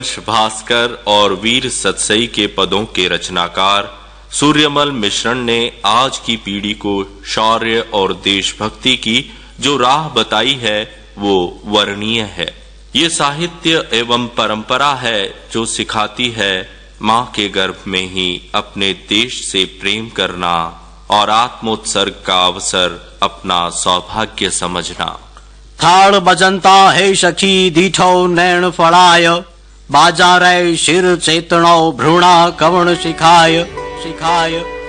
भास्कर और वीर सतसई के पदों के रचनाकार सूर्यमल मिश्रण ने आज की पीढ़ी को शौर्य और देशभक्ति की जो राह बताई है वो वर्णनीय है। ये साहित्य एवं परंपरा है जो सिखाती है माँ के गर्भ में ही अपने देश से प्रेम करना और आत्मोत्सर्ग का अवसर अपना सौभाग्य समझना। थाड़ बजंता है सखी दीठो नैन फड़ाय, बाजारे शिर चेतनो भ्रूणा कवण सिखाय सिखाय।